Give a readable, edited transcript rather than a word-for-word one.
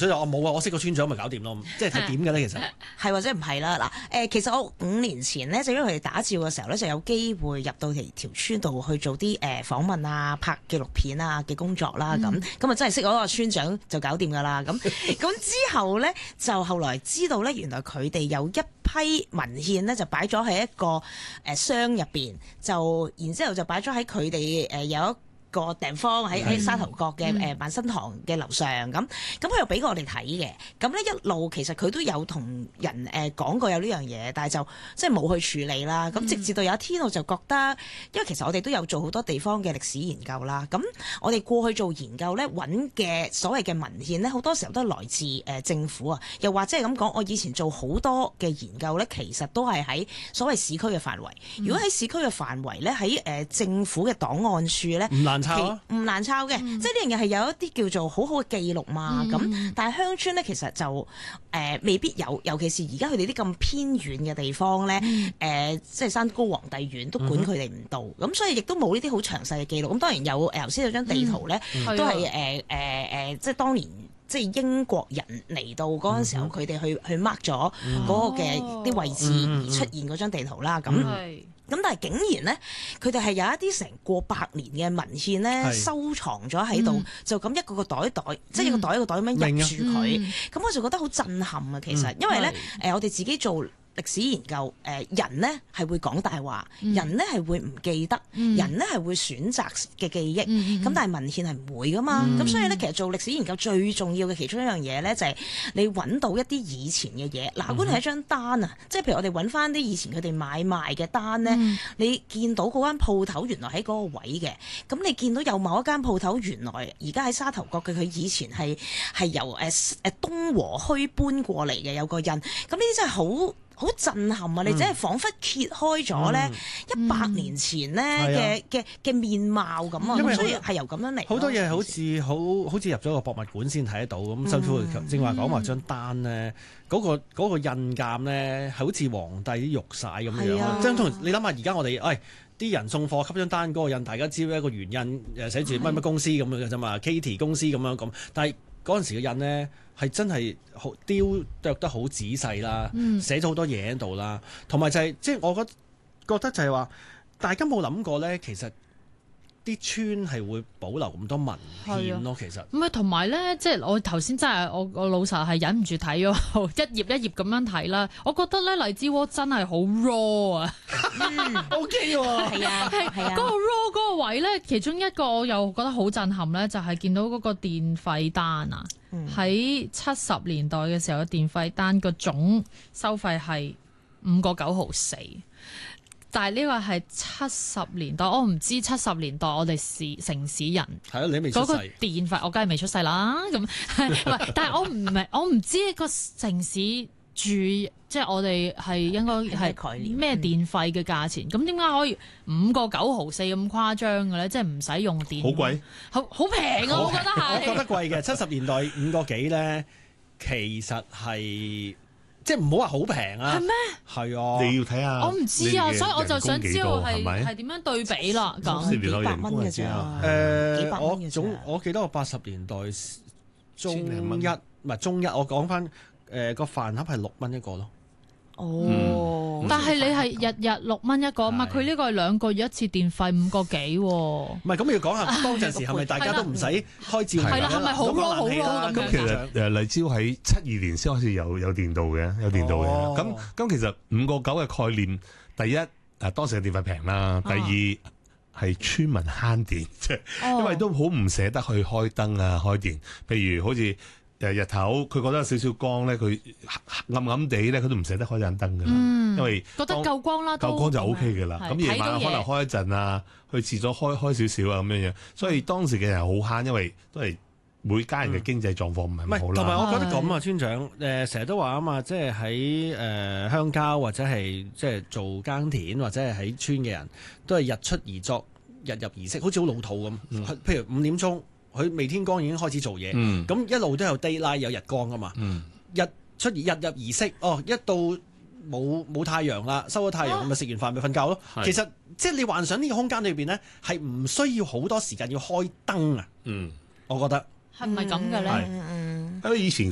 粹就我冇啊，我識個村長咪搞掂咯，即係睇點嘅咧其實。 係或者唔係啦嗱，其實我5年前咧就因為佢哋打照嘅時候咧就有機會入到條村度去做啲訪問啊、拍紀錄片啊嘅工作啦，咁啊真係識嗰個村長就搞掂㗎啦，咁之後咧就後來知道咧原來佢哋有一批文獻咧就擺咗喺一個箱入邊，就然之後就擺咗喺佢哋有一個地方喺沙頭角嘅萬新堂嘅樓上，咁佢又俾過我哋睇嘅，咁咧一路其實佢都有同人講過有呢樣嘢，但係就即係冇去處理啦。咁直至到有一天我就覺得，因為其實我哋都有做好多地方嘅歷史研究啦，咁我哋過去做研究咧揾嘅所謂嘅文獻咧，好多時候都係來自政府啊，又或者係咁講，我以前做好多嘅研究咧，其實都係喺所謂市區嘅範圍。如果喺市區嘅範圍咧，喺政府嘅檔案處咧，唔難抄嘅，即係呢樣嘢係有一啲叫做好好嘅記錄嘛。咁但係鄉村咧，其實就未必有，尤其是而家佢哋啲咁偏遠嘅地方咧，即係山高皇帝遠都管佢哋唔到，咁所以亦都冇呢啲好詳細嘅記錄。咁當然有頭先有張地圖咧，都係即係當年即係英國人嚟到嗰陣時候，佢哋去 mark 咗嗰個嘅啲位置而出現嗰張地圖啦。咁但係竟然咧，佢哋係有一啲成過百年嘅文獻咧收藏咗喺度，就咁一個個袋，即係一個袋一個袋咁樣入住佢。咁我就覺得好震撼啊！其實，因為咧我哋自己做歷史研究，人呢係會講大話，人呢係會唔記得，人呢係會選擇嘅記憶，咁但係文獻係唔會噶嘛，咁所以呢，其實做歷史研究最重要嘅其中一樣嘢呢，就係你揾到一啲以前嘅嘢。嗱，如果係一張單啊，即係譬如我哋揾翻啲以前佢哋買賣嘅單呢，你見到嗰間鋪頭原來喺嗰個位嘅，咁你見到有某一間鋪頭原來而家喺沙頭角嘅，佢以前係由東和墟搬過嚟嘅，有個印，咁呢啲真係好震撼啊！你真係彷彿揭開咗咧100年前咧嘅面貌咁啊！因為所以係由咁樣嚟。好多嘢好似入咗個博物館先睇得到咁。甚至乎正話講話張單咧，嗰個印鑑咧係好似皇帝啲玉璽咁樣。即係同你諗下，而家我哋啲人送貨吸張單嗰個印，大家知道一個原印寫住乜乜公司咁樣嘅啫嘛，Katie 公司咁樣咁。但係嗰陣時嘅印咧係真係雕琢得好仔細啦，寫咗好多嘢喺度啦，同埋就係即係我覺得就係話，大家冇諗過咧，其實啲村係會保留咁多文獻咯，其實唔係同埋咧，即係我頭先真係我老實係忍唔住睇咗一頁一頁咁樣睇啦。我覺得咧荔枝窩真係好 raw 啊 ，OK 喎， 係啊， 嗰個 raw 嗰個位咧，其中一個我又覺得好震撼咧，就係見到嗰個電費單啊，喺70年代嘅時候嘅電費單個總收費係5個9毫4。但係呢個係70年代，我唔知70年代我哋城市人係啊，你未出世，嗰個電費我梗係未出世啦。咁但係我唔知個城市住即係我哋係應該係咩電費嘅價錢？咁點解可以5個9毫4咁誇張嘅咧？即係唔使用電， 好貴， 好平啊！我覺得係， 我覺得貴嘅70年代5個幾咧，其實係。即係唔好話好平啊！ 係咩？ 係啊！ 你要睇下， 我唔知啊，所以我就想知道係點樣對比啦。 咁幾百蚊嘅啫， 我記得我80年代中一，我講翻個飯盒係6蚊一個咯。 但係你係日日6蚊一個嘛？佢呢個係2個月一次電費5個幾喎。 唔係咁要講下當陣時係咪大家都唔使開照？ 係啦，係咪好咯好咯咁樣？ 其實荔枝窩喺72年先開始有電度嘅，咁其實5個9嘅概念，第一當時嘅電費平啦，第二係村民慳電，因為都好唔捨得去開燈啊開電，譬如好似。日頭佢覺得有少少光咧，佢暗暗地咧，佢都唔捨得開盞燈㗎啦，因為覺得夠光啦， 夠光就 O K 㗎啦。咁夜晚可能開一陣啊，去廁所開少少啊咁樣樣。所以當時嘅人好慳，因為都係每家人嘅經濟狀況唔係咁好啦。 同埋我覺得咁啊，村長成日都話啊嘛，即係喺鄉郊或者係即係做耕田或者係喺村嘅人都係日出而作，日入而息，好似好老土咁。譬如5點鐘。佢未天光已經開始做嘢，咁一路都有 daylight 有日光噶嘛，日出日入而息，一到冇太陽啦，收咗太陽咁咪食完飯咪瞓覺咯。其實即係你幻想呢個空間裏邊咧，係唔需要好多時間要開燈啊。我覺得係咪咁嘅咧？ 因為以前